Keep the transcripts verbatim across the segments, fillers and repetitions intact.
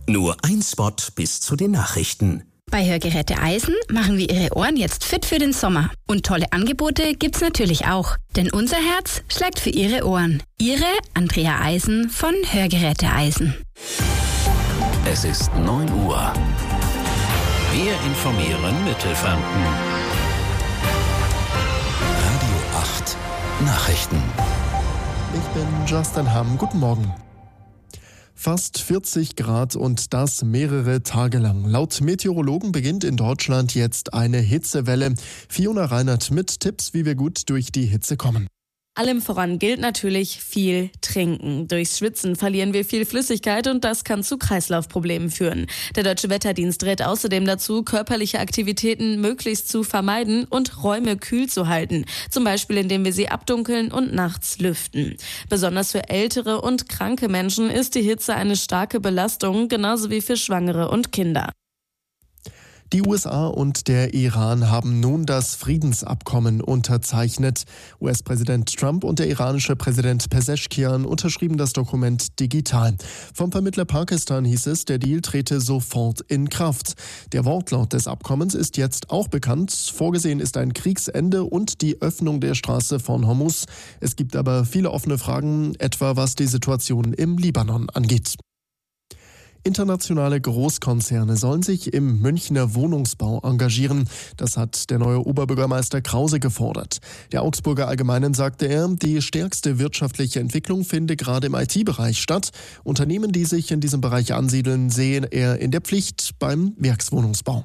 Nur ein Spot bis zu den Nachrichten. Bei Hörgeräte Eisen machen wir Ihre Ohren jetzt fit für den Sommer. Und tolle Angebote gibt's natürlich auch. Denn unser Herz schlägt für Ihre Ohren. Ihre Andrea Eisen von Hörgeräte Eisen. Es ist neun Uhr. Wir informieren Mittelfranken. Radio acht Nachrichten. Ich bin Justin Hamm. Guten Morgen. Fast vierzig Grad und das mehrere Tage lang. Laut Meteorologen beginnt in Deutschland jetzt eine Hitzewelle. Fiona Reinert mit Tipps, wie wir gut durch die Hitze kommen. Allem voran gilt natürlich viel trinken. Durchs Schwitzen verlieren wir viel Flüssigkeit und das kann zu Kreislaufproblemen führen. Der Deutsche Wetterdienst rät außerdem dazu, körperliche Aktivitäten möglichst zu vermeiden und Räume kühl zu halten. Zum Beispiel, indem wir sie abdunkeln und nachts lüften. Besonders für ältere und kranke Menschen ist die Hitze eine starke Belastung, genauso wie für Schwangere und Kinder. Die U S A und der Iran haben nun das Friedensabkommen unterzeichnet. U S-Präsident Trump und der iranische Präsident Pezeshkian unterschrieben das Dokument digital. Vom Vermittler Pakistan hieß es, der Deal trete sofort in Kraft. Der Wortlaut des Abkommens ist jetzt auch bekannt. Vorgesehen ist ein Kriegsende und die Öffnung der Straße von Hormuz. Es gibt aber viele offene Fragen, etwa was die Situation im Libanon angeht. Internationale Großkonzerne sollen sich im Münchner Wohnungsbau engagieren. Das hat der neue Oberbürgermeister Krause gefordert. Der Augsburger Allgemeinen sagte er, die stärkste wirtschaftliche Entwicklung finde gerade im I T-Bereich statt. Unternehmen, die sich in diesem Bereich ansiedeln, sehen er in der Pflicht beim Werkswohnungsbau.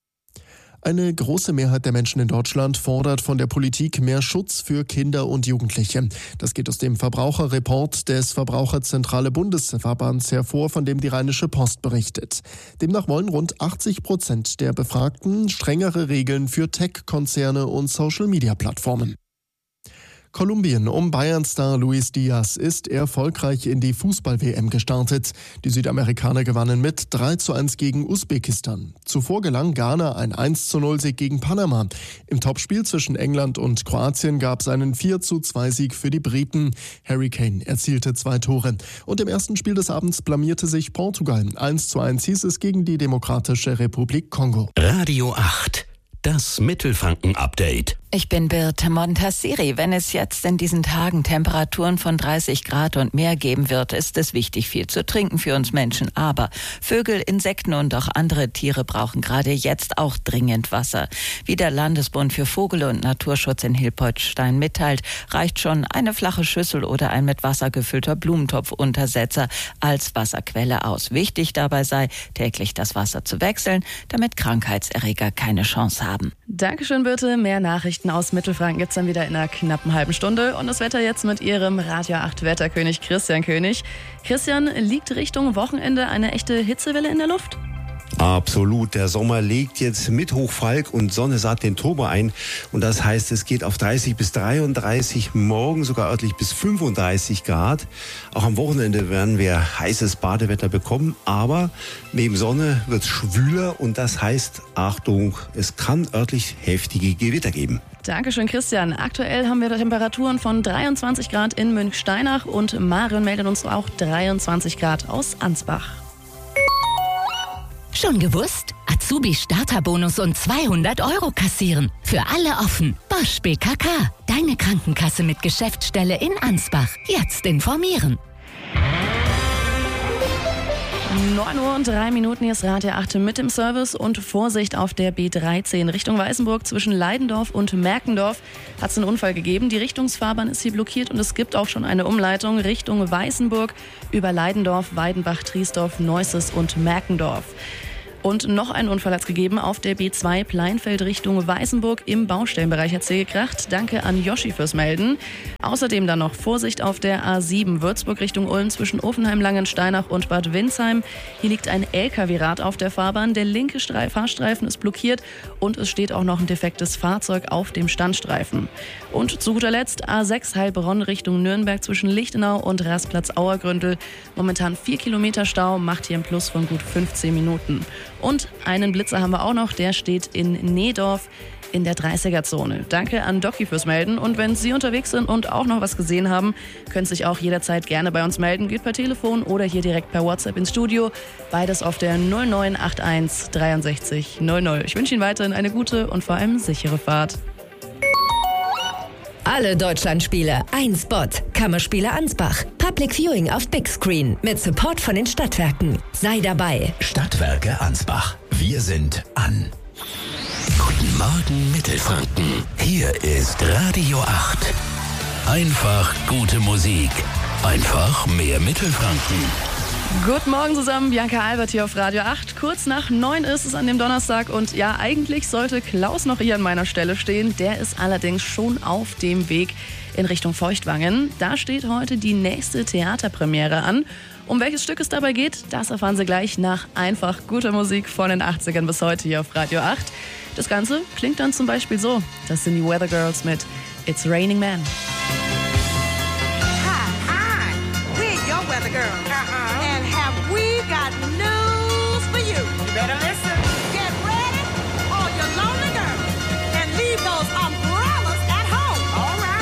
Eine große Mehrheit der Menschen in Deutschland fordert von der Politik mehr Schutz für Kinder und Jugendliche. Das geht aus dem Verbraucherreport des Verbraucherzentrale Bundesverbands hervor, von dem die Rheinische Post berichtet. Demnach wollen rund achtzig Prozent der Befragten strengere Regeln für Tech-Konzerne und Social-Media-Plattformen. Kolumbien um Bayern-Star Luis Diaz ist erfolgreich in die Fußball-W M gestartet. Die Südamerikaner gewannen mit drei zu eins gegen Usbekistan. Zuvor gelang Ghana ein eins zu null Sieg gegen Panama. Im Topspiel zwischen England und Kroatien gab es einen vier zu zwei Sieg für die Briten. Harry Kane erzielte zwei Tore. Und im ersten Spiel des Abends blamierte sich Portugal. eins zu eins hieß es gegen die Demokratische Republik Kongo. Radio acht. Das Mittelfranken-Update. Ich bin Birte Montassiri. Wenn es jetzt in diesen Tagen Temperaturen von dreißig Grad und mehr geben wird, ist es wichtig, viel zu trinken für uns Menschen. Aber Vögel, Insekten und auch andere Tiere brauchen gerade jetzt auch dringend Wasser. Wie der Landesbund für Vogel- und Naturschutz in Hilpoltstein mitteilt, reicht schon eine flache Schüssel oder ein mit Wasser gefüllter Blumentopfuntersetzer als Wasserquelle aus. Wichtig dabei sei, täglich das Wasser zu wechseln, damit Krankheitserreger keine Chance haben. Dankeschön, Birte. Mehr Nachrichten aus Mittelfranken gibt's dann wieder in einer knappen halben Stunde. Und das Wetter jetzt mit Ihrem Radio acht Wetterkönig Christian König. Christian, liegt Richtung Wochenende eine echte Hitzewelle in der Luft? Absolut. Der Sommer legt jetzt mit Hochfalk und Sonne saat den Turbo ein. Und das heißt, es geht auf dreißig bis dreiunddreißig, morgen sogar örtlich bis fünfunddreißig Grad. Auch am Wochenende werden wir heißes Badewetter bekommen. Aber neben Sonne wird es schwüler und das heißt, Achtung, es kann örtlich heftige Gewitter geben. Dankeschön, Christian. Aktuell haben wir Temperaturen von dreiundzwanzig Grad in Münchsteinach und Marion meldet uns auch dreiundzwanzig Grad aus Ansbach. Schon gewusst? Azubi-Starterbonus und zweihundert Euro kassieren. Für alle offen. Bosch B K K. Deine Krankenkasse mit Geschäftsstelle in Ansbach. Jetzt informieren. neun Uhr und drei Minuten, hier ist Radio acht mit dem Service und Vorsicht auf der B dreizehn Richtung Weißenburg zwischen Leidendorf und Merkendorf hat es einen Unfall gegeben. Die Richtungsfahrbahn ist hier blockiert und es gibt auch schon eine Umleitung Richtung Weißenburg über Leidendorf, Weidenbach, Triesdorf, Neusses und Merkendorf. Und noch einen Unfall hat es gegeben auf der B zwei Pleinfeld Richtung Weißenburg im Baustellenbereich hat es gekracht. Danke an Joschi fürs Melden. Außerdem dann noch Vorsicht auf der A sieben Würzburg Richtung Ulm zwischen Offenheim, Langensteinach und Bad Windsheim. Hier liegt ein L K W-Rad auf der Fahrbahn. Der linke Stre- Fahrstreifen ist blockiert und es steht auch noch ein defektes Fahrzeug auf dem Standstreifen. Und zu guter Letzt A sechs Heilbronn Richtung Nürnberg zwischen Lichtenau und Rastplatz Auergründel. Momentan vier Kilometer Stau, macht hier ein Plus von gut fünfzehn Minuten. Und einen Blitzer haben wir auch noch, der steht in Nehdorf in der dreißiger-Zone. Danke an Doki fürs Melden. Und wenn Sie unterwegs sind und auch noch was gesehen haben, können Sie sich auch jederzeit gerne bei uns melden. Geht per Telefon oder hier direkt per WhatsApp ins Studio. Beides auf der null neun acht eins dreiundsechzig null null. Ich wünsche Ihnen weiterhin eine gute und vor allem sichere Fahrt. Alle Deutschlandspiele, ein Spot. Kammerspiele Ansbach. Public Viewing auf Big Screen mit Support von den Stadtwerken. Sei dabei. Stadtwerke Ansbach. Wir sind an. Guten Morgen Mittelfranken. Hier ist Radio acht. Einfach gute Musik. Einfach mehr Mittelfranken. Guten Morgen zusammen, Bianca Albert hier auf Radio acht. Kurz nach neun ist es an dem Donnerstag und ja, eigentlich sollte Klaus noch hier an meiner Stelle stehen. Der ist allerdings schon auf dem Weg in Richtung Feuchtwangen. Da steht heute die nächste Theaterpremiere an. Um welches Stück es dabei geht, das erfahren Sie gleich nach einfach guter Musik von den achtzigern bis heute hier auf Radio acht. Das Ganze klingt dann zum Beispiel so. Das sind die Weather Girls mit It's Raining Men. Hi, hi, we're your Weather Girls.